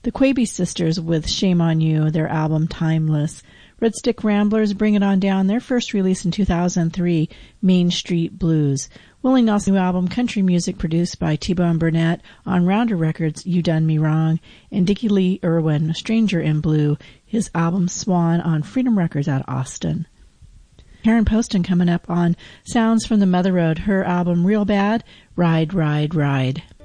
The Quaby Sisters with Shame on You, their album Timeless. Red Stick Ramblers, Bring It On Down, their first release in 2003, Main Street Blues. Willie Nelson's new album, Country Music, produced by T-Bone Burnett on Rounder Records, You Done Me Wrong. And Dickie Lee Irwin, Stranger in Blue, his album Swan on Freedom Records out of Austin. Karen Poston coming up on Sounds from the Mother Road, her album Real Bad, Ride, Ride, Ride.